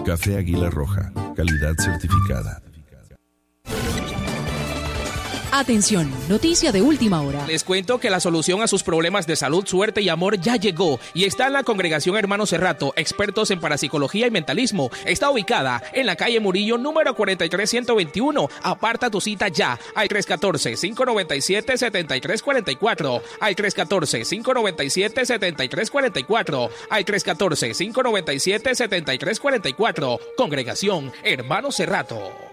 Café Águila Roja, calidad certificada. Atención, noticia de última hora. Les cuento que la solución a sus problemas de salud, suerte y amor ya llegó y está en la Congregación Hermano Cerrato, expertos en parapsicología y mentalismo. Está ubicada en la calle Murillo, número 43121. Aparta tu cita ya al 314-597-7344, al 314-597-7344, al 314-597-7344. Congregación Hermano Cerrato.